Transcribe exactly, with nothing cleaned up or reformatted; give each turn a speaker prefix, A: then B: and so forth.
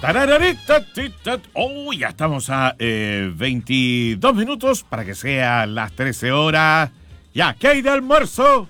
A: Tarararita, tita. Oh, ya estamos a eh, veintidós minutos para que sea las trece horas. Ya, ¿qué hay de almuerzo?